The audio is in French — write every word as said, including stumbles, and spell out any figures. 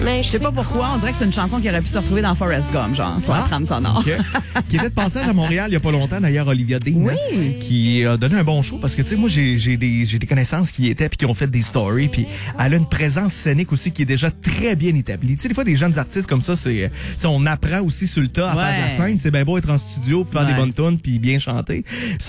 Mais Je sais pas pourquoi, on dirait que c'est une chanson qui aurait pu se retrouver dans Forrest Gump, genre, sur la trame sonore. Okay. Qui était de passage à Montréal il y a pas longtemps, d'ailleurs, Olivia Dean, Oui. hein, qui a donné un bon show parce que, tu sais, moi, j'ai, j'ai des, j'ai des connaissances qui y étaient puis qui ont fait des stories, puis elle a une présence scénique aussi qui est déjà très bien établie. Tu sais, des fois, des jeunes artistes comme ça, c'est, tu sais, on apprend aussi sur le tas à Ouais. faire de la scène. C'est bien beau être en studio puis faire Ouais. des bonnes tunes puis bien chanter.